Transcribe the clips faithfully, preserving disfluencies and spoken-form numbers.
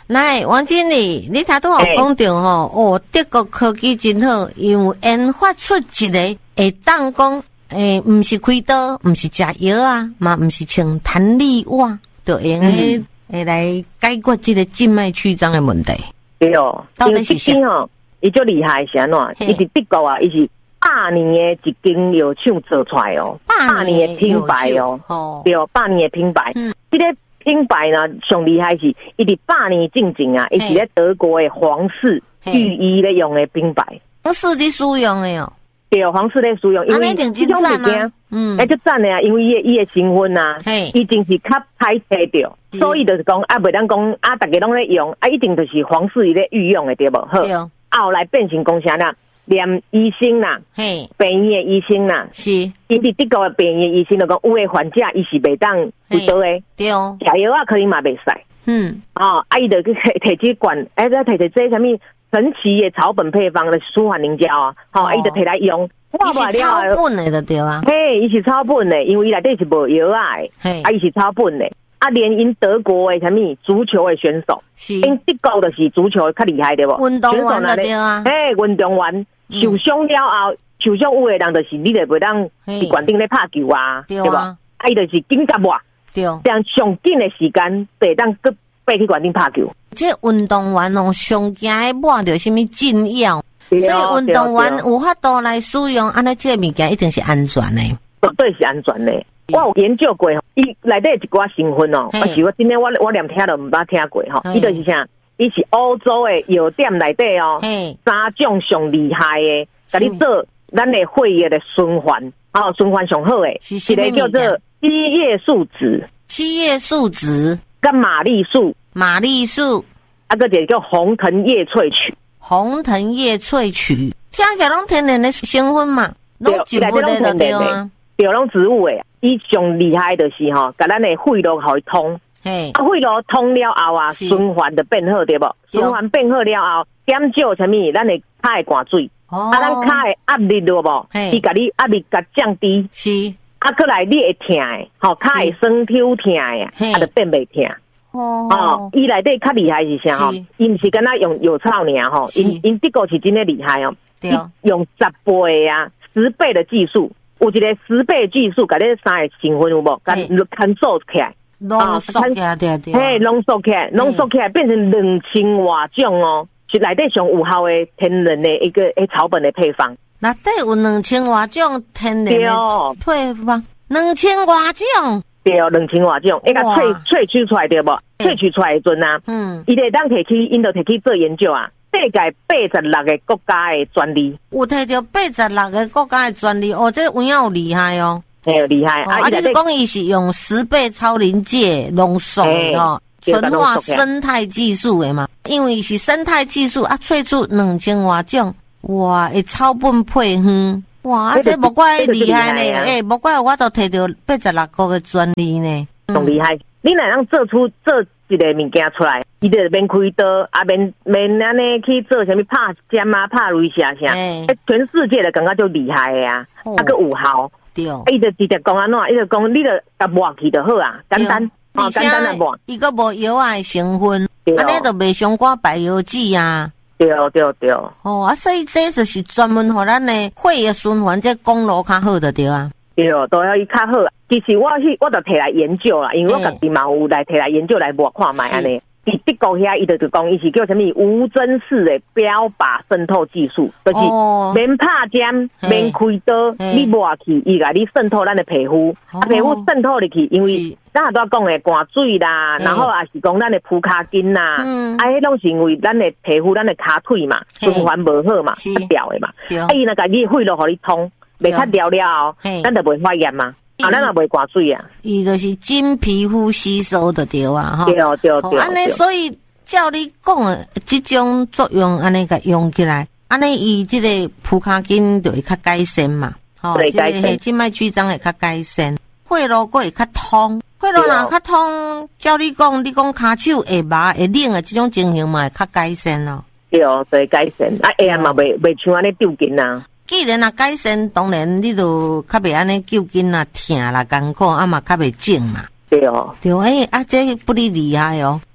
来，王经理，你头拄有讲到吼，哦，德国科技真好，因为研发出一个会当讲，诶，毋是开刀，毋是食药啊，嘛毋是穿弹力袜，就会用诶诶来解决这个静脉曲张的问题。 对哦，到底是啥？吼，伊足厉害是安怎？伊是德国啊，伊是百年的一间药厂做出来哦，百年的品牌哦，对，百年的品牌，嗯，这个。品牌呢，上厉害是，伊伫百年进前啊，伊是咧德国的皇室御医咧用的品牌， 皇室咧使用的哦， 对，皇室咧使用，因为这种物件，嗯，哎，就赞的啊，因为伊伊的成分啊，以前是较歹找着，所以就是讲啊，袂当讲啊，大家拢咧用，啊，一定就是皇室伊咧御用的对无？好，后来变成讲啥啦？连医生啦，嘿，病院的医生啦，是，因伫德国的病院医生就讲，有的患者伊是袂当开刀的，对哦，食药啊可能嘛袂使，嗯，哦，啊伊就去摕去管，哎，再摕摕这什么神奇的草本配方的舒缓凝胶啊，好、哦，伊就摕来用， 伊是草本的就对啊， 嘿，伊是草本的，因为伊内底是无药啊的，嘿，啊伊是草本的。啊，连因德国的什么足球的选手，是因德国就是足球较厉害对不？ 运动员就对啊， 嘿，运动员受伤了后，受伤有的人就是你就袂当伫馆顶咧拍球啊，对吧？啊，伊就是紧急活，对，这样上紧的时间，得当去爬去馆顶拍球。 这运动员哦，上惊爱抹着什么禁药，所以运动员有法度来使用，安尼这物件一定是安全的， 绝对是安全的。我有研究过，伊内底一寡成分哦，而是我今天我我连听都唔捌听过吼。伊就是啥？伊是欧洲的药店内底哦，三种上厉害的，甲你做咱的血液的循环，哦，循环上好的，一个叫做七叶树脂， 七叶树脂跟马丽素， 马丽素， 啊个一个叫红藤叶萃取， 红藤叶萃取，听起来拢天然的成分嘛，拢植物的就对啊。对，拢植物诶，伊上厉害就是吼，甲咱诶血路互伊通，嘿，啊血路通了后啊，循环就变好对无？循环变好了后，减少啥物？咱诶骹诶汗水，哦、啊，咱骹诶压力了无？伊甲你压力甲降低，是，啊，过来你会疼诶，吼，骹会酸抽疼诶，啊，就变袂疼。哦，哦，伊内底较厉害是啥吼？伊毋是敢若用药草尔吼，因因这个是真诶厉害哦，对，用十倍啊，十倍的技术。有一个十倍技术，甲你三个成分有无？甲看做起来， 浓缩起来，对对。 嘿，浓缩起来，浓缩起来变成两千外种哦，是内底上有效的天然的一个诶草本的配方。 内底有两千外种天然的配方，两千外种。 对，两千外种，一个萃萃取出来对无？萃取出来的阵啊，嗯，伊得当摕去，因着摕去做研究啊。世界八十六个国家的专利， 有摕到八十六个国家的专利，哦，这有影有厉害哦， 嘿，厉害啊！啊，你是讲伊是用十倍超临界浓缩的哦，纯化生态技术的嘛？因为是生态技术啊，萃出两千外种，哇，会草本配方，哇，啊，这无怪厉害呢，诶，无怪我都摕到八十六个的专利呢， 仲厉害！你哪能做出做一个物件出来？伊就免开刀，啊免免安尼去做啥物拍针啊、拍镭射啥，欸、全世界的感觉就厉害的啊，哦、啊个有效。对，啊伊就直接讲安怎，伊就讲你就甲抹去就好啊，简单，哦简单来抹。 伊个无药啊成分，安尼就袂伤挂白药剂啊。 对对对。 哦啊，所以这就是专门互咱的血液循环这公路较好的对啊。 对，都要伊较好。其实我去，我就摕来研究啦，因为我家己嘛有来摕来研究来抹看卖安尼。伫德国遐，伊就就讲，伊是叫什么无针式的标靶渗透技术，就是免拍针、免开刀，你抹去，伊甲你渗透咱的皮肤，啊，皮肤渗透入去，因为咱也都讲的汗水啦，然后也是讲咱的蹼卡筋啦，啊，迄拢是因为咱的皮肤、咱的骹腿嘛，循环无好嘛，较掉的嘛，啊，伊若甲你血路互你通，袂较掉了后，咱就袂发炎嘛。啊，咱也袂挂水啊！ 伊就是经皮肤吸收的对啊，哈。 对对对。 安尼，所以照你讲的这种作用，安尼个用起来，安尼伊这个蹼卡筋就会较改善嘛。吼， 对，改善。 静脉曲张会较改善，血路佫会较通。血路若较通，照你讲，你讲骹手会麻会冷的这种情形嘛，会较改善咯。 对，对，改善。啊，下暗嘛袂袂像安尼丢筋啊。 既然啊改善，当然你就较袂安尼揪筋啊、疼啦、艰苦啊嘛，较袂肿嘛。 对哦， 对，哎啊，这不哩厉害哦。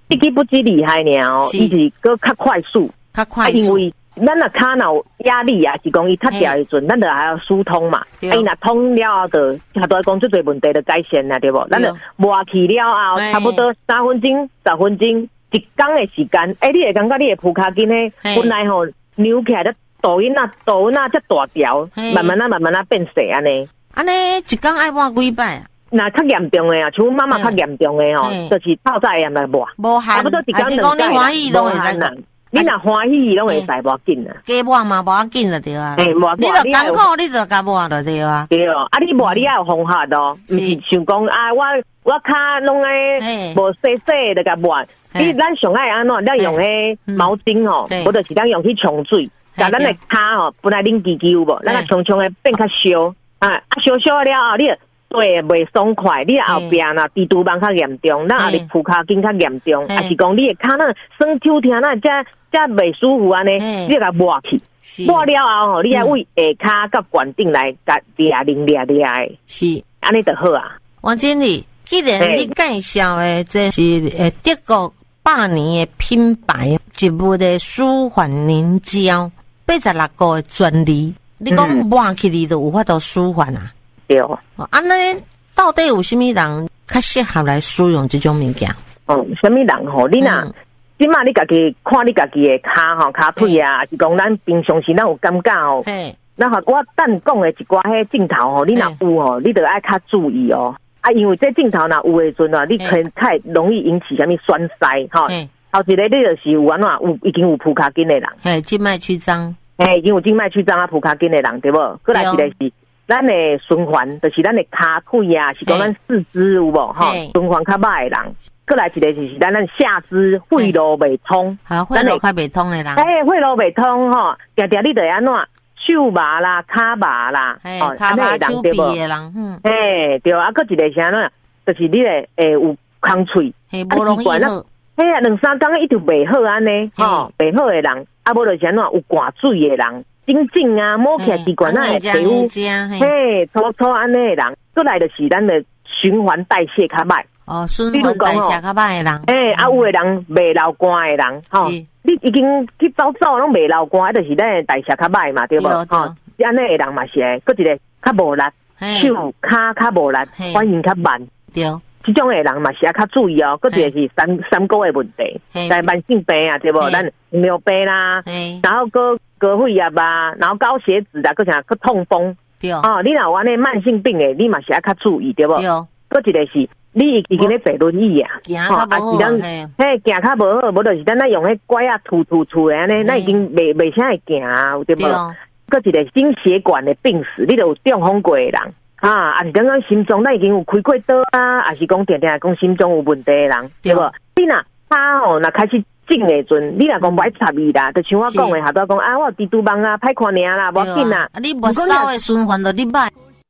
一支不止厉害呢哦，伊是搁较快速， 较快速， 因为咱若骹若有压力啊，是讲伊塌掉的时阵，咱就还要疏通嘛。啊，伊若通了后，就差不多讲最侪问题就改善啦，对不？咱就磨去了后，差不多三分钟、十分钟，一天的时间，哎、欸，你会感觉你的蹼卡筋呢，本来吼扭起来的抖音啊、抖音啊，才大条，慢慢啊、慢慢啊变细安尼。 安尼一天爱抹几摆啊？ 那较严重的啊，像妈妈较严重的吼，就是泡菜盐来抹， 无汗， 差不多一天两载，无汗啦。你若欢喜，拢会使无要紧啊。 加抹嘛，无要紧就对啊。 诶，抹你著艰苦，你著加抹就对啊。 对哦，啊，你抹你要有方法哦，毋是想讲啊，我我骹拢诶无细细的甲抹。你咱上爱安怎？咱用迄毛巾吼，或者是咱用去冲水，甲咱诶骹吼，本来恁叽叽有无？咱个冲冲诶变较烧啊，啊烧烧了后，你对袂爽快，你后壁若低度板较严重，咱后日蹼骹筋较严重，还是讲你诶骹那酸抽疼那遮遮袂舒服安尼，你甲抹去，抹了后吼，你爱为下骹甲悬顶来甲抓零抓抓诶， 是安尼就好啊。 王经理，既然你介绍诶，这是诶德国百年诶品牌植物的舒缓凝胶，八十六个专利，你讲抹起你就有法度舒缓啊？ 对哦， 安尼到底有啥物人较适合来使用这种物件？ 哦，啥物人吼？你若即马你家己看你家己的骹吼、骹腿啊，还是讲咱平常时咱有感觉哦？那好，我等讲的一寡迄镜头吼，你若有吼，你得爱较注意哦。啊，因为这镜头若有的时阵啊，你可能太容易引起啥物栓塞吼。后一个你就是有安怎有已经有蹼骹筋的人， 嘿，静脉曲张， 嘿，已经有静脉曲张啊，蹼骹筋的人对无？过来一个是。咱的循环就是咱的骹腿啊，是讲咱四肢有无吼？循环较歹的人，过来一个就是咱咱下肢血路未通， 啊，血路较未通的人， 哎，血路未通吼，常常你得安怎手麻啦、骹麻啦， 哦，骹麻手臂的人，嗯， 哎，对啊，搁一个是安怎，就是你的诶有空喙， 嘿，无容易好， 嘿啊，两三工一直袂好安尼，吼，袂好的人，啊，无就是安怎有寒水的人。真正啊，摸起来习惯那皮肤，嘿，粗粗安尼的人，过来就是咱的循环代谢较歹。 哦，循环代谢较歹的人， 诶，啊有的人未流汗的人，吼，你已经去走走拢未流汗，就是咱的代谢较歹嘛，对无？吼，安尼的人嘛是诶，搁一个较无力，手骹较无力，反应较慢， 对。 这种的人嘛是要较注意哦，搁一个是三三高的问题，在慢性病啊，对不？咱糖尿病啦，然后搁高血压啊，然后高血脂啊，搁啥搁痛风，对哦，你若有安尼慢性病的，你嘛是要较注意，对不？对。搁一个是你已经咧坐轮椅啊， 行较无好， 嘿，行较无好，无就是咱那用迄拐啊突突突的安尼，那已经未未啥会行啊，对不？搁一个心血管的病史，你都有中风过的人。啊，还是讲讲心脏，咱已经有开过刀啊，还是讲定定讲心脏有问题的人，对不？你若他吼，若开始整的阵，你若讲不爱插伊啦，就像我讲的，下头讲啊，我低度棒啊，歹看尔啦，无要紧啦。 你无扫的循环就你歹。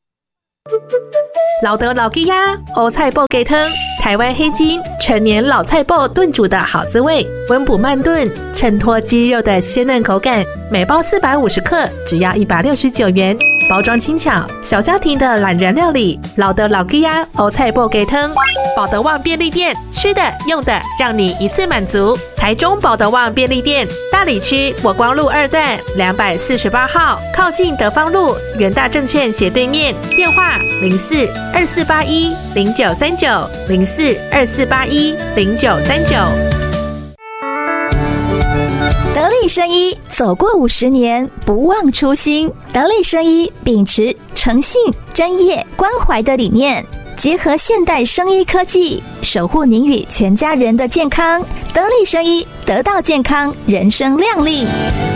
老德老鸡鸭欧菜脯鸡汤，台湾黑金陈年老菜脯炖煮的好滋味，温补慢炖，衬托鸡肉的鲜嫩口感。每包四百五十克，只要一百六十九元。包装轻巧，小家庭的懒人料理。老德老鸡鸭欧菜脯鸡汤，保德旺便利店，吃的用的让你一次满足。台中保德旺便利店，大里区火光路二段两百四十八号，靠近德芳路元大证券斜对面。电话零四二四八一零九三九零四二四八一零九三九。 得力生医走过五十年，不忘初心。得力生医秉持诚信、专业、关怀的理念，结合现代生医科技，守护您与全家人的健康。得力生医，得到健康，人生亮丽。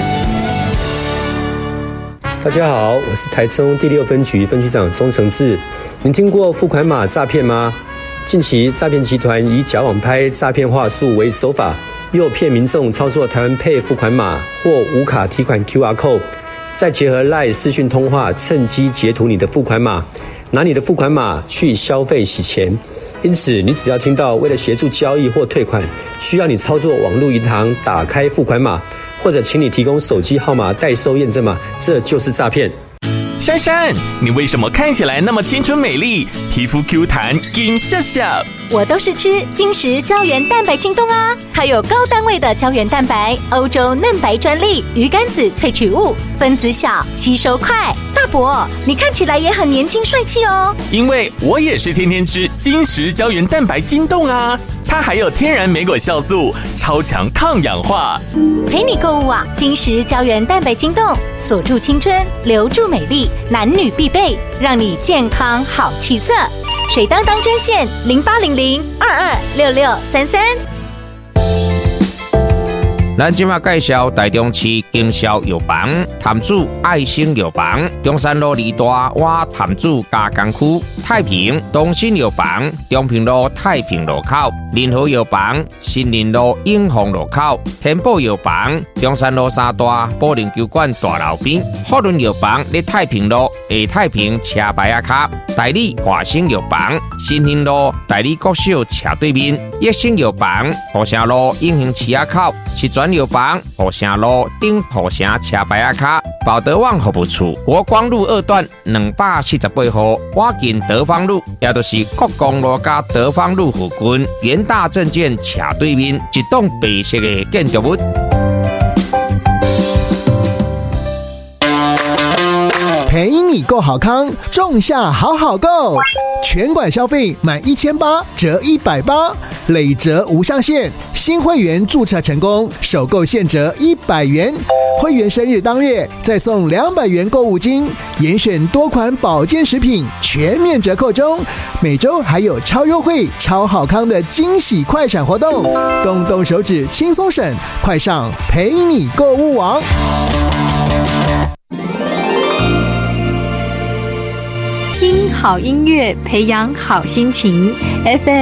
大家好，我是台中第六分局分局长钟承志。您听过付款码诈骗吗？近期诈骗集团以假网拍、诈骗话术为手法，诱骗民众操作台湾Pay付款码或无卡提款 Q R code， 再结合 LINE 视讯通话，趁机截图你的付款码，拿你的付款码去消费洗钱。因此，你只要听到为了协助交易或退款，需要你操作网络银行打开付款码，或者请你提供手机号码代收验证码，这就是诈骗。 珊珊，你为什么看起来那么青春美丽，皮肤 Q 弹，金笑笑？ 我都是吃金石胶原蛋白晶冻啊，它有高单位的胶原蛋白，欧洲嫩白专利，鱼肝子萃取物，分子小，吸收快。大伯，你看起来也很年轻帅气哦。 因为我也是天天吃金石胶原蛋白晶冻啊，它还有天然莓果酵素，超强抗氧化。 陪你购物啊，金石胶原蛋白晶冻，锁住青春，留住美丽，男女必备，让你健康好气色。水当当专线零八零零二二六六三三。 咱今麦介绍台中市经销药房潭子爱心药房，中山路二大瓦潭子加工区，太平东新药房中平路太平路口，联合药房新林路永丰路口，天宝药房中山路三大保龄球馆大楼边，福伦药房在太平路下太平车牌仔卡，代理华兴药房新兴路代理国小斜对面，益生药房河城路永兴市仔口，是专药房河城路顶土城车牌仔卡，保德旺服务处国光路二段两百四十八号，我近德芳路，也就是国光路加德芳路附近，元大证券斜对面一栋白色的建筑物。 陪你购好康，仲夏好好购，全馆消费满一千八折一百八，累折无上限。新会员注册成功，首购现折一百元。会员生日当月再送两百元购物金，严选多款保健食品，全面折扣中。每周还有超优惠、超好康的惊喜快闪活动，动动手指轻松省，快上陪你购物网。 听好音乐，培养好心情。F M